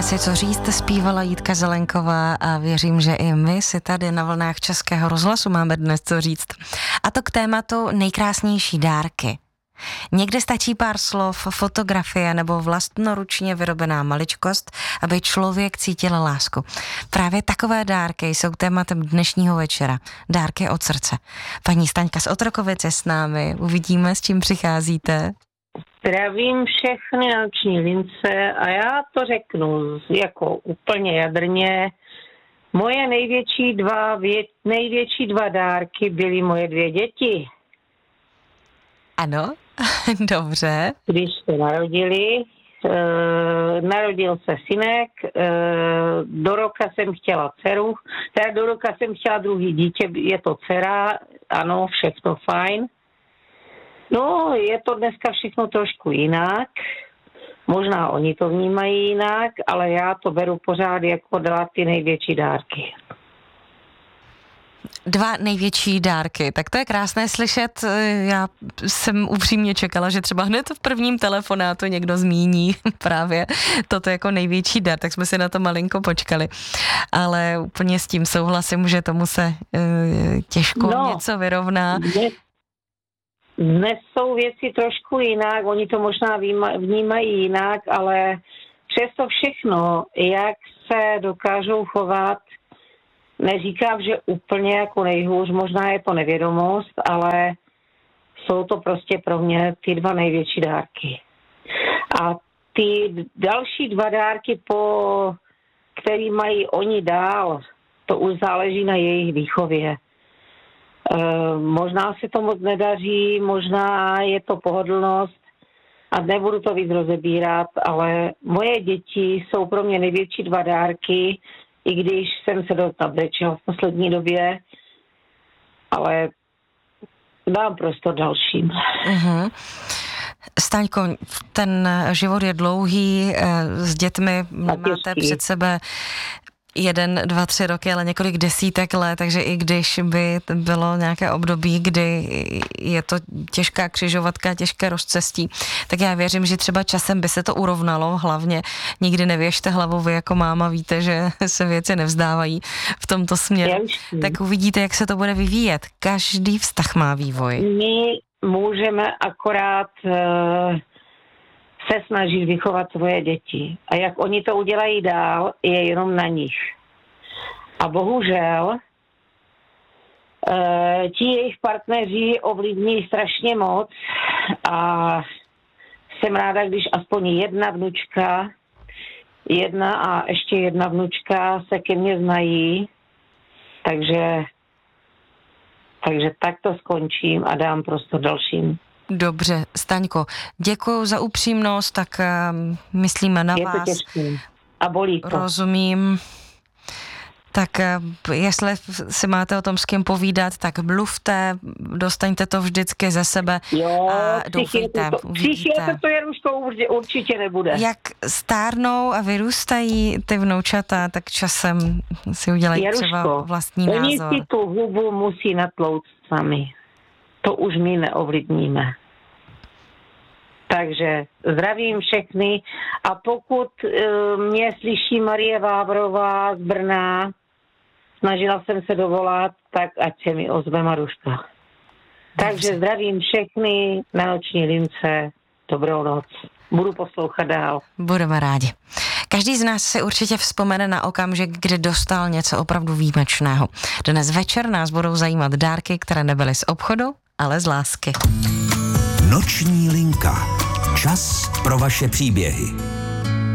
Máme si co říct, zpívala Jitka Zelenková a věřím, že i my si tady na vlnách Českého rozhlasu máme dnes co říct. A to k tématu nejkrásnější dárky. Někde stačí pár slov, fotografie nebo vlastnoručně vyrobená maličkost, aby člověk cítil lásku. Právě takové dárky jsou tématem dnešního večera. Dárky od srdce. Paní Staňka z Otrokovic je s námi. Uvidíme, s čím přicházíte. Zdravím všechny na noční lince a já to řeknu jako úplně jadrně. Moje největší dva dárky byly moje 2 děti. Ano, dobře. Když se narodili, narodil se synek, do roka jsem chtěla dceru, teda do roka jsem chtěla druhý dítě, je to dcera, ano, všechno fajn. No, je to dneska všechno trošku jinak. Možná oni to vnímají jinak, ale já to beru pořád jako dala ty největší dárky. 2 největší dárky, tak to je krásné slyšet. Já jsem upřímně čekala, že třeba hned v prvním telefonátu někdo zmíní právě toto jako největší dar, tak jsme si na to malinko počkali. Ale úplně s tím souhlasím, že tomu se těžko něco vyrovná. Dnes jsou věci trošku jinak, oni to možná vnímají jinak, ale přesto všechno, jak se dokážou chovat, neříkám, že úplně jako nejhůř, možná je to nevědomost, ale jsou to prostě pro mě ty 2 největší dárky. A ty další 2 dárky, který mají oni dál, to už záleží na jejich výchově. Možná se to moc nedaří, možná je to pohodlnost a nebudu to víc rozebírat, ale moje děti jsou pro mě největší 2 dárky, i když jsem se dost navřečila v poslední době, ale dám prostor dalším. Uh-huh. Staňko, ten život je dlouhý, s dětmi máte před sebe 1, 2, 3 roky, ale několik desítek let, takže i když by bylo nějaké období, kdy je to těžká křižovatka, těžké rozcestí, tak já věřím, že třeba časem by se to urovnalo, hlavně nikdy nevěžte hlavu, vy jako máma víte, že se věci nevzdávají v tomto směru, tak uvidíte, jak se to bude vyvíjet. Každý vztah má vývoj. My můžeme akorát se snažit vychovat svoje děti. A jak oni to udělají dál, je jenom na nich. A bohužel ti jejich partneři ovlivní strašně moc a jsem ráda, když aspoň jedna a ještě jedna vnučka se ke mně znají, takže tak to skončím a dám prostor dalším. Dobře, Staňko, děkuji za upřímnost, tak myslíme na vás. Je to těžké a bolí to. Rozumím. Tak jestli si máte o tom s kým povídat, tak mluvte, dostaňte to vždycky ze sebe a doufejte, uvidíte. To Jaruško určitě nebude. Jak stárnou a vyrůstají ty vnoučata, tak časem si udělají třeba vlastní názor. Oni si tu hubu musí natlouct sami. To už my neovlivníme. Takže zdravím všechny a pokud mě slyší Marie Vávrová z Brna, snažila jsem se dovolat, tak ať se mi ozve Maruška. Takže zdravím všechny na noční lince, dobrou noc. Budu poslouchat dál. Budeme rádi. Každý z nás si určitě vzpomene na okamžik, kdy dostal něco opravdu výjimečného. Dnes večer nás budou zajímat dárky, které nebyly z obchodu, ale z lásky. Noční linka. Čas pro vaše příběhy.